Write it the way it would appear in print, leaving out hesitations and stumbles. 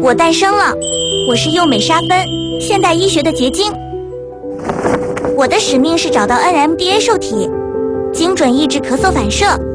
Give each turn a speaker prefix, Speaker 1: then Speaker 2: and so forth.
Speaker 1: 我诞生了，我是幼美沙芬，现代医学的结晶。我的使命是找到 NMDA 受体，精准抑制咳嗽反射，